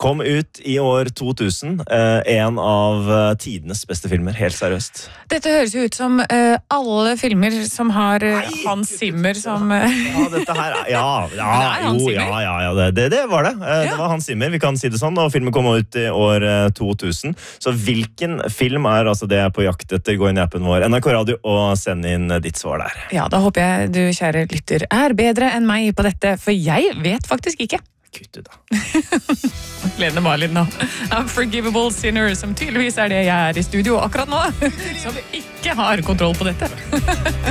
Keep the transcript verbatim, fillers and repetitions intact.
Kom ut i år to tusen, eh, en av eh, tidenes beste filmer, helt seriøst. Dette høres jo ut som eh, alle filmer som har eh, Nei, Hans Zimmer som... eh, Ja, dette her, er- ja, ja, det er Hans jo, Zimmer. ja, ja, ja det, det, det var det. Eh, Ja. Det var Hans Zimmer, vi kan si det sånn, og filmen kom ut i år eh, to tusen. Så hvilken film er altså det på jakt etter? Gå inn i appen vår N R K Radio og send inn eh, ditt svar der. Ja, da håper jeg du, kjære lytter, er bedre enn meg på dette, for jeg vet faktisk ikke. Kutt ut da. Lene Marlin nå. Unforgivable Sinner, som tydeligvis er det jeg er i studio akkurat nå, som ikke har kontroll på dette.